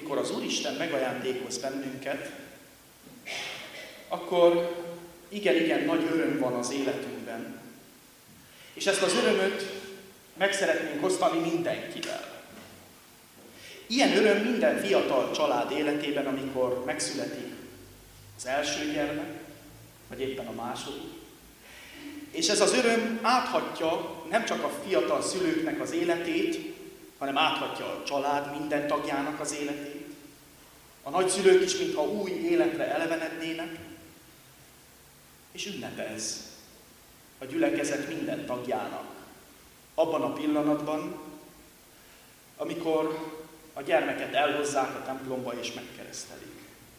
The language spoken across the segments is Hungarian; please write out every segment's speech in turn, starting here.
mikor az Úristen megajándékoz bennünket, akkor igen, nagy öröm van az életünkben. És ezt az örömöt meg szeretnénk osztani mindenkivel. Ilyen öröm minden fiatal család életében, amikor megszületik az első gyermek, vagy éppen a második. És ez az öröm áthatja nem csak a fiatal szülőknek az életét, hanem áthatja a család minden tagjának az életét. A nagyszülők is, mintha új életre elevenednének, és ünnepelz a gyülekezet minden tagjának abban a pillanatban, amikor a gyermeket elhozzák a templomba és megkeresztelik.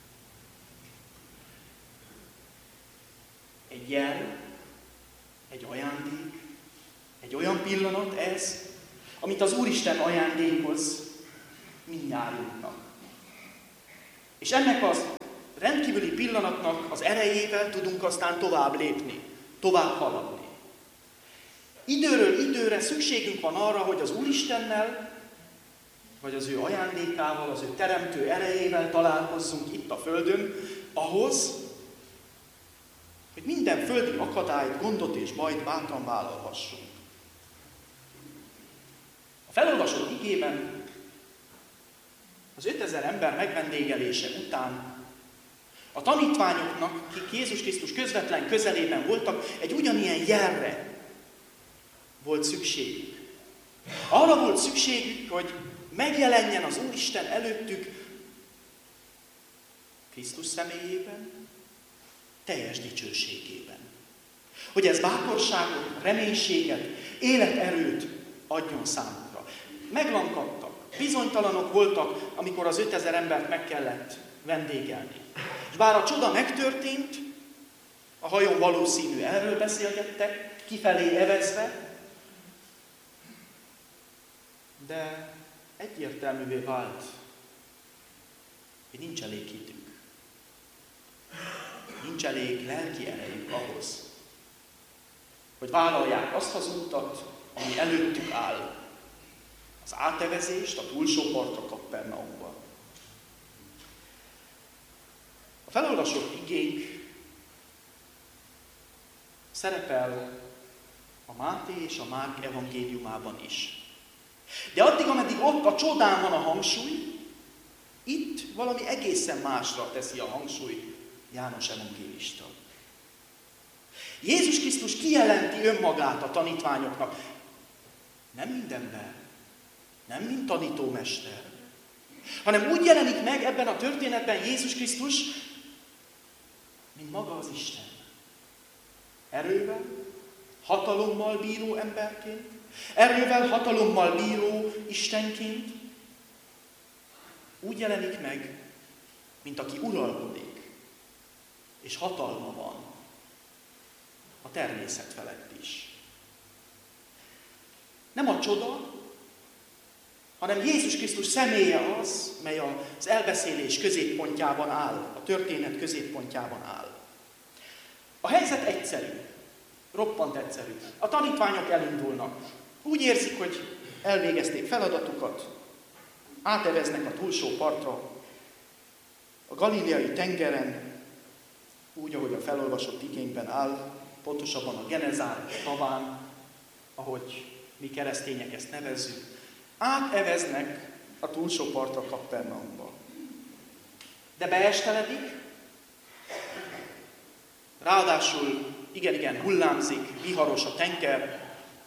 Egy jel, egy ajándék, egy olyan pillanat ez, amit az Úristen ajándékoz mindnyájunknak. És ennek az rendkívüli pillanatnak az erejével tudunk aztán tovább lépni, tovább haladni. Időről időre szükségünk van arra, hogy az Úristennel, vagy az ő ajándékával, az ő teremtő erejével találkozzunk itt a Földön, ahhoz, hogy minden földi akadályt, gondot és bajt bátran vállalhassunk. A felolvasott igében az 5000 ember megvendégelése után a tanítványoknak, akik Jézus Krisztus közvetlen közelében voltak, egy ugyanilyen jelre volt szükségük. Arra volt szükségük, hogy megjelenjen az Úristen előttük Krisztus személyében, teljes dicsőségében. Hogy ez bátorságot, reménységet, életerőt adjon számukra. Meglankadtak, bizonytalanok voltak, amikor az 5000 embert meg kellett vendégelni. És bár a csoda megtörtént, a hajón valószínű erről beszélgettek, kifelé evezve, de egyértelművé vált, hogy nincs elég hitünk. Nincs elég lelki erejük ahhoz, hogy vállalják azt az utat, ami előttük áll, az átevezést a túlsó partra Kappernaumba. A felolvasott igénk szerepel a Máté és a Márk evangéliumában is. De addig, ameddig ott a csodán van a hangsúly, itt valami egészen másra teszi a hangsúlyt János evangélista. Jézus Krisztus kijelenti önmagát a tanítványoknak, nem mindenben, nem mint tanítómester, hanem úgy jelenik meg ebben a történetben Jézus Krisztus, mint maga az Isten. Erővel, hatalommal bíró emberként, erővel, hatalommal bíró Istenként, úgy jelenik meg, mint aki uralkodik, és hatalma van a természet felett is. Nem a csoda, hanem Jézus Krisztus személye az, mely az elbeszélés középpontjában áll, a történet középpontjában áll. A helyzet egyszerű, roppant egyszerű. A tanítványok elindulnak. Úgy érzik, hogy elvégezték feladatukat, áteveznek a túlsó partra, a Galileai tengeren, úgy, ahogy a felolvasott igényben áll, pontosabban a Genezáreti taván, ahogy mi keresztények ezt nevezzük, áteveznek a túlsó partra Kappernaumba. De beesteledik, ráadásul igen, hullámzik, viharos a tenger,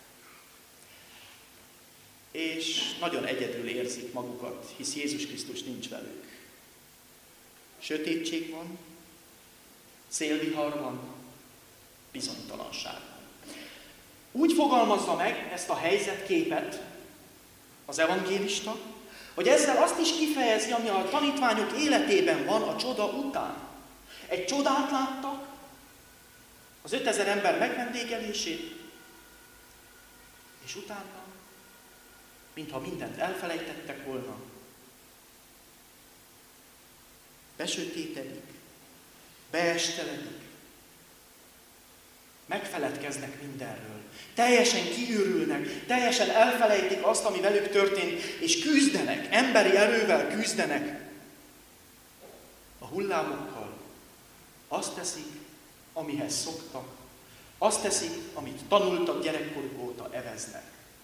és nagyon egyedül érzik magukat, hisz Jézus Krisztus nincs velük. Sötétség van, szélvihar van, bizonytalanság van. Úgy fogalmazza meg ezt a helyzetképet az evangélista, hogy ezzel azt is kifejezi, ami a tanítványok életében van a csoda után. Egy csodát láttak, az 5000 ember megvendégelését, és utána, mintha mindent elfelejtettek volna, besötétedik, beesteledik, megfeledkeznek mindenről, teljesen kiürülnek, teljesen elfelejtik azt, ami velük történt, és küzdenek, emberi erővel küzdenek hullámokkal, azt teszik, amihez szoktak, azt teszik, amit tanultak gyerekkoruk óta, eveznek.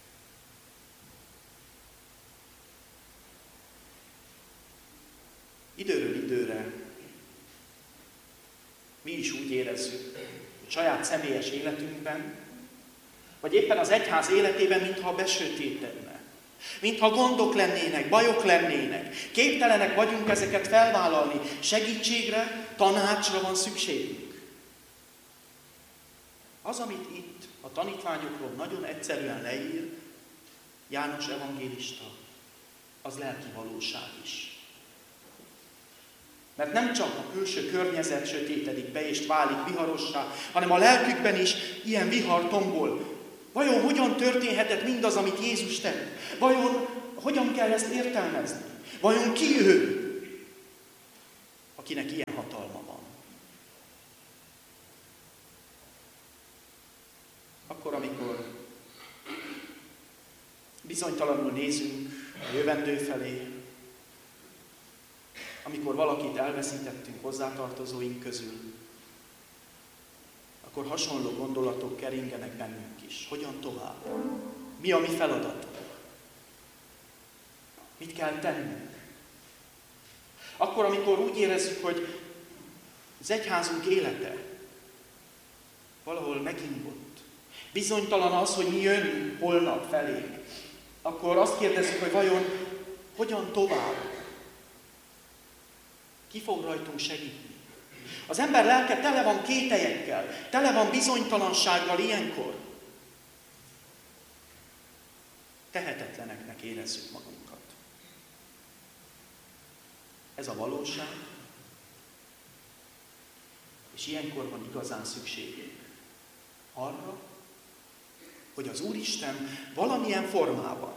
Időről időre mi is úgy érezzük, hogy saját személyes életünkben, vagy éppen az egyház életében, mintha besötétedne. Mintha gondok lennének, bajok lennének. Képtelenek vagyunk ezeket felvállalni. Segítségre, tanácsra van szükségünk. Az, amit itt a tanítványokról nagyon egyszerűen leír János evangélista, az lelki valóság is. Mert nem csak a külső környezet sötétedik be és válik viharossá, hanem a lelkükben is ilyen vihar tombol. Vajon hogyan történhetett mindaz, amit Jézus tett? Vajon hogyan kell ezt értelmezni? Vajon ki ő, akinek ilyen hatalma van? Akkor, amikor bizonytalanul nézünk a jövendő felé, amikor valakit elveszítettünk hozzátartozóink közül, akkor hasonló gondolatok keringenek bennünk is. Hogyan tovább? Mi a mi feladatunk? Mit kell tennünk? Akkor, amikor úgy érezzük, hogy az egyházunk élete valahol megingott, bizonytalan az, hogy mi jön holnap felénk, akkor azt kérdezzük, hogy vajon hogyan tovább? Ki fog rajtunk segíteni? Az ember lelke tele van kételyekkel, tele van bizonytalansággal ilyenkor. Tehetetleneknek érezzük magunkat. Ez a valóság, és ilyenkor van igazán szükségünk arra, hogy az Úristen valamilyen formában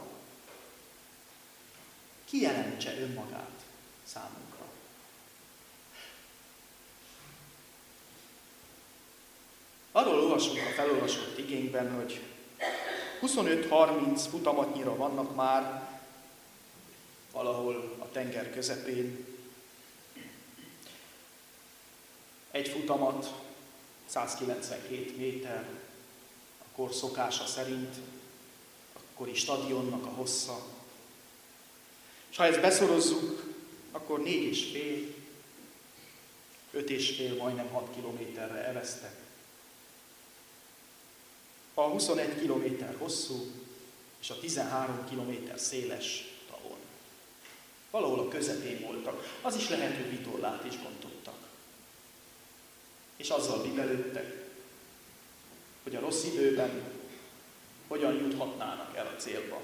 kijelentse önmagát számunkra. Arról olvasunk a felolvasott igénkben, hogy 25-30 futamatnyira vannak már valahol a tenger közepén. Egy futamat 192 méter, a kor szokása szerint, a kori stadionnak a hossza. És ha ezt beszorozzuk, akkor 4,5, 5,5, majdnem 6 kilométerre eveztek. A 21 kilométer hosszú és a 13 kilométer széles tavon. Valahol a közepén voltak. Az is lehet, hogy vitorlát is bontottak. És azzal bibelődtek, hogy a rossz időben hogyan juthatnának el a célba.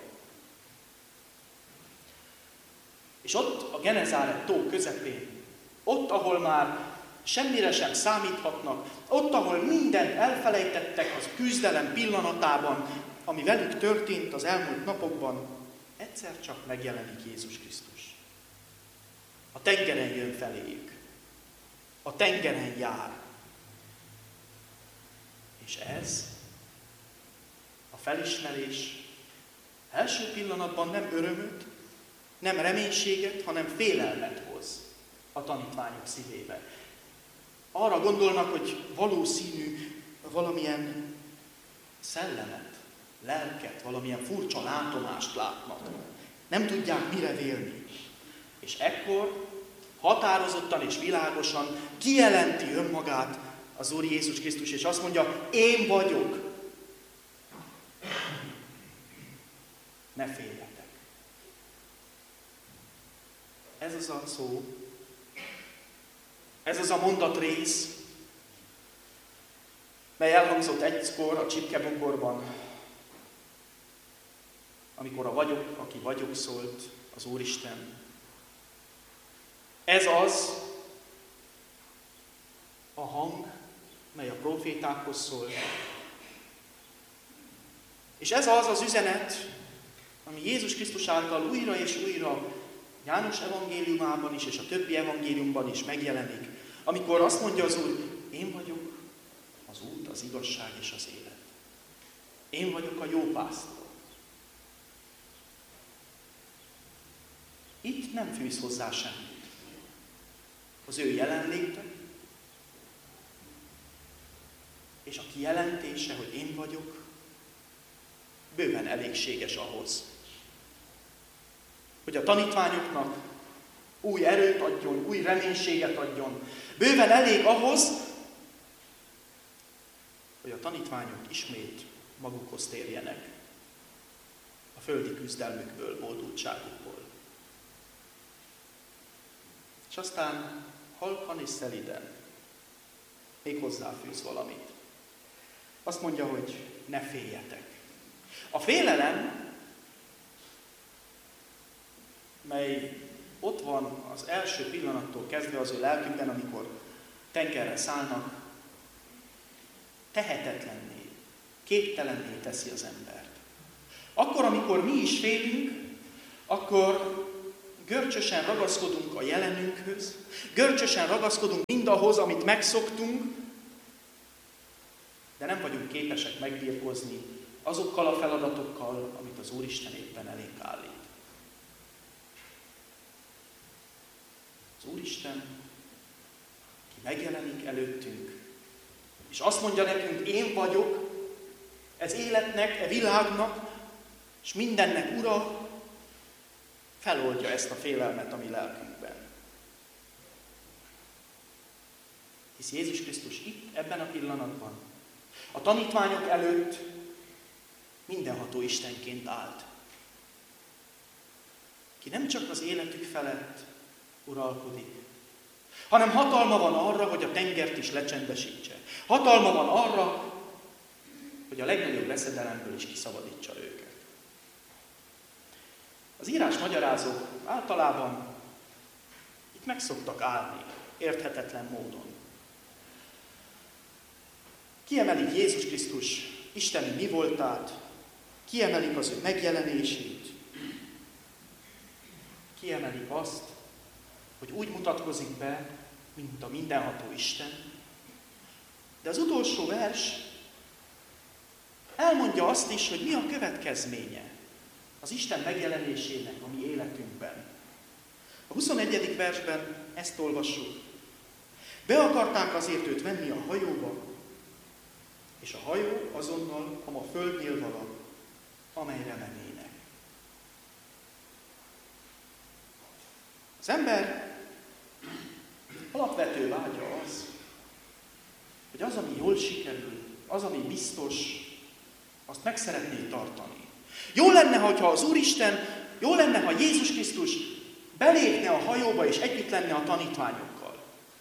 És ott a Genezáret tó közepén, ott, ahol már semmire sem számíthatnak, ott, ahol mindent elfelejtettek az küzdelem pillanatában, ami velük történt az elmúlt napokban, egyszer csak megjelenik Jézus Krisztus. A tengeren jön feléjük. A tengeren jár. És ez a felismerés első pillanatban nem örömöt, nem reménységet, hanem félelmet hoz a tanítványok szívébe. Arra gondolnak, hogy valószínű valamilyen szellemet, lelket, valamilyen furcsa látomást látnak. Nem tudják mire vélni. És ekkor határozottan és világosan kijelenti önmagát az Úr Jézus Krisztus, és azt mondja, én vagyok. Ne féljetek. Ez az a szó, ez az a mondatrész, mely elhangzott egykor a csipkebugorban, amikor a vagyok, aki vagyok szólt az Úristen. Ez az a hang, mely a prófétákhoz szól. És ez az az üzenet, ami Jézus Krisztus által újra és újra János evangéliumában is, és a többi evangéliumban is megjelenik, amikor azt mondja az Úr, én vagyok az út, az igazság és az élet. Én vagyok a jó pásztor. Itt nem fűz hozzá semmit. az ő jelenléte, és a kijelentése, hogy én vagyok, bőven elégséges ahhoz, hogy a tanítványoknak új erőt adjon, új reménységet adjon. Bőven elég ahhoz, hogy a tanítványok ismét magukhoz térjenek a földi küzdelmükből, boldogságukból. És aztán halkan és szeliden még hozzáfűz valamit. Azt mondja, hogy ne féljetek. A félelem, mely ott van az első pillanattól kezdve az ő lelkükben, amikor tengerre szállnak, tehetetlenné, képtelenné teszi az embert. Akkor, amikor mi is félünk, akkor görcsösen ragaszkodunk a jelenünkhöz, görcsösen ragaszkodunk mindahhoz, amit megszoktunk, de nem vagyunk képesek megbirkózni azokkal a feladatokkal, amit az Úristen éppen elénk állít. Az Úristen, ki megjelenik előttünk, és azt mondja nekünk, én vagyok, ez életnek, e világnak, és mindennek ura, feloldja ezt a félelmet a mi lelkünkben. Hisz Jézus Krisztus itt, ebben a pillanatban, a tanítványok előtt mindenható Istenként állt. Ki nem csak az életük felett uralkodik, hanem hatalma van arra, hogy a tengert is lecsendesítse. Hatalma van arra, hogy a legnagyobb veszedelemből is kiszabadítsa őket. Az írás magyarázók általában itt meg szoktak állni, érthetetlen módon. Kiemelik Jézus Krisztus isteni mi voltát, kiemelik az ő megjelenését, kiemelik azt, hogy úgy mutatkozik be, mint a mindenható Isten. De az utolsó vers elmondja azt is, hogy mi a következménye az Isten megjelenésének a mi életünkben. A 21. versben ezt olvassuk. Be akarták azért őt venni a hajóba, és a hajó azonnal a földnél vala, amelyre mennének. Az ember alapvető vágya az, hogy az, ami jól sikerül, az, ami biztos, azt meg szeretné tartani. Jó lenne, ha az Úristen, jó lenne, ha Jézus Krisztus belépne a hajóba és együtt lenne a tanítványokkal.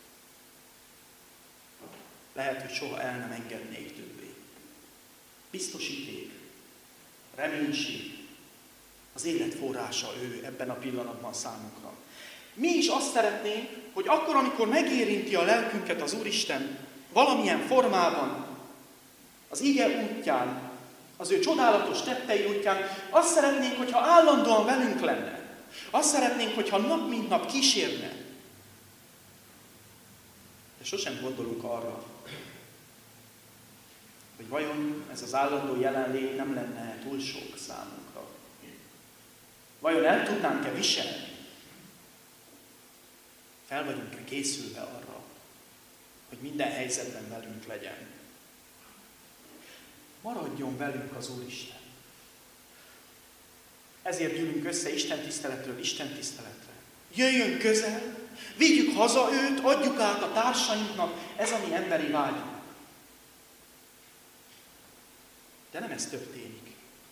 Lehet, hogy soha el nem engednék többé. Biztosíték, reménység, az élet forrása ő ebben a pillanatban számunkra. Mi is azt szeretnénk, hogy akkor, amikor megérinti a lelkünket az Úristen valamilyen formában, az ige útján, az ő csodálatos tettei útján, azt szeretnénk, hogyha állandóan velünk lenne. Azt szeretnénk, hogyha nap mint nap kísérne. De sosem gondolunk arra, hogy vajon ez az állandó jelenlét nem lenne túl sok számunkra. Vajon el tudnánk-e viselni? Fel vagyunk-e készülve arra, hogy minden helyzetben velünk legyen? Maradjon velünk az Úristen. Ezért gyűlünk össze Isten tiszteletről Isten tiszteletre. Jöjjön közel, vigyük haza őt, adjuk át a társainknak, ez a mi emberi vágyunk. De nem ez történik.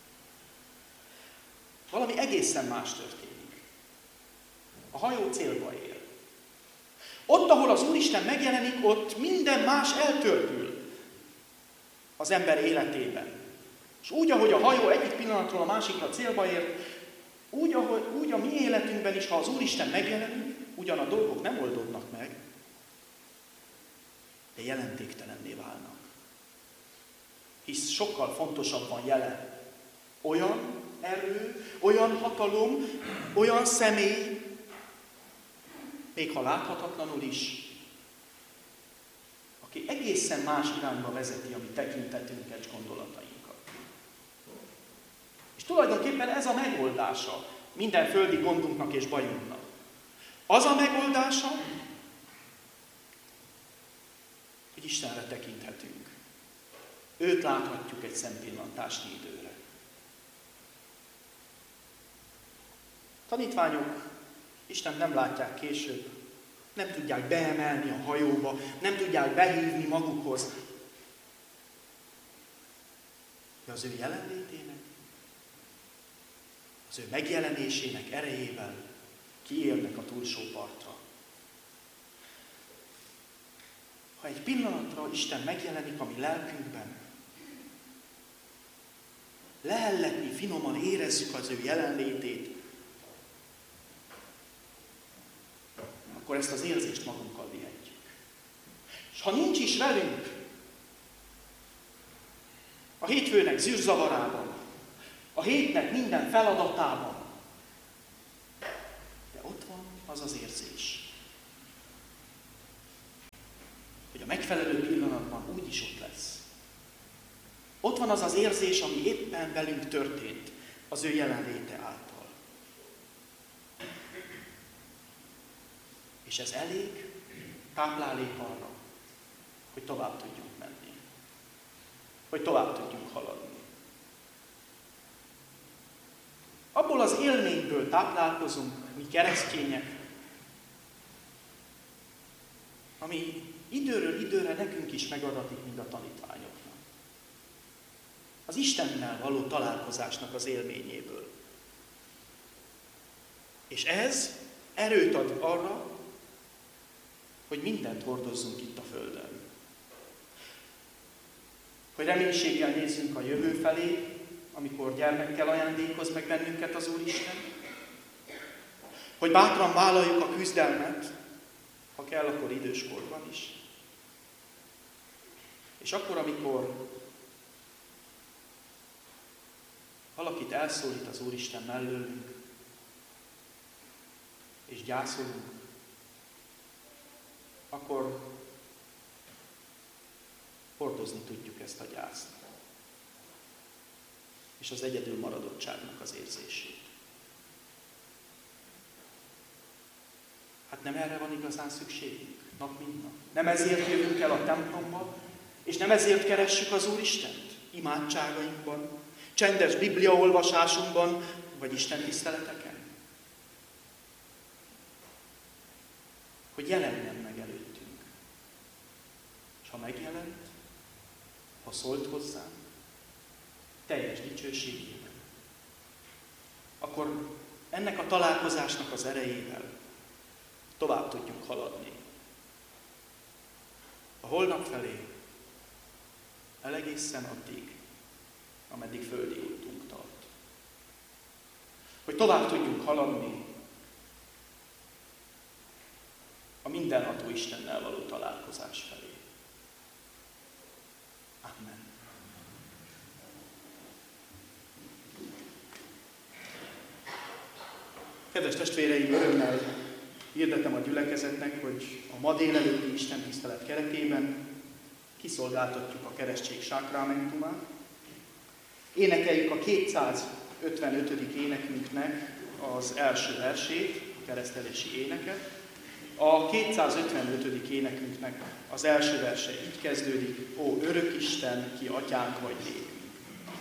Valami egészen más történik. A hajó célba ér. Ott, ahol az Úristen megjelenik, ott minden más eltörpül az ember életében. És úgy, ahogy a hajó egyik pillanatról a másikra célba ér, úgy a mi életünkben is, ha az Úristen megjelenik, ugyan a dolgok nem oldódnak meg, de jelentéktelenné válnak. Hisz sokkal fontosabban jelen olyan erő, olyan hatalom, olyan személy, még ha láthatatlanul is, aki egészen más irányba vezeti a mi tekintetünket és gondolatainkat. És tulajdonképpen ez a megoldása minden földi gondunknak és bajunknak. Az a megoldása, hogy Istenre tekinthetünk. Őt láthatjuk egy szempillantásnyi időre. Tanítványok Istent nem látják később, nem tudják beemelni a hajóba, nem tudják behívni magukhoz. De az ő jelenlétének, az ő megjelenésének erejével kiérnek a túlsó partra. Ha egy pillanatra Isten megjelenik a mi lelkünkben, lehelletni, finoman érezzük az ő jelenlétét, akkor ezt az érzést magunkkal vihetjük. És ha nincs is velünk, a hétfőnek zűrzavarában, a hétnek minden feladatában, de ott van az az érzés, hogy a megfelelő pillanatban úgyis ott lesz. Ott van az az érzés, ami éppen velünk történt az ő jelenléte által. És ez elég táplálék arra, hogy tovább tudjunk menni. Hogy tovább tudjunk haladni. Abból az élményből táplálkozunk mi keresztények, ami időről időre nekünk is megadatik, mint a tanítványoknak. Az Istennel való találkozásnak az élményéből. És ez erőt ad arra, hogy mindent hordozzunk itt a Földön. Hogy reménységgel nézzünk a jövő felé, amikor gyermekkel ajándékoz meg bennünket az Úristen. Hogy bátran vállaljuk a küzdelmet, ha kell, akkor időskorban is. És akkor, amikor valakit elszólít az Úristen mellőlünk, és gyászolunk, akkor hordozni tudjuk ezt a gyászt. És az egyedül maradottságnak az érzését. Hát nem erre van igazán szükségünk, nap mint nap. Nem ezért jövünk el a templomba, és nem ezért keressük az Úristent imádságainkban, csendes bibliaolvasásunkban, vagy Isten tiszteleteken. Hogy jelenjen meg előttünk. És ha megjelent, ha szólt hozzánk, teljes dicsőségében, akkor ennek a találkozásnak az erejével tovább tudjunk haladni. A holnap felé, egészen addig, ameddig földi útunk tart. Hogy tovább tudjunk haladni a mindenható Istennel való találkozás felé. Amen. Kedves testvéreim, örömmel hirdetem a gyülekezetnek, hogy a ma délelőtti istentisztelet keretében kiszolgáltatjuk a keresztség sákramentumát. Énekeljük a 255. énekünknek az első versét, a keresztelési éneket. A 255. énekünknek az első verse így kezdődik: Ó, örök Isten, ki atyánk vagy nék.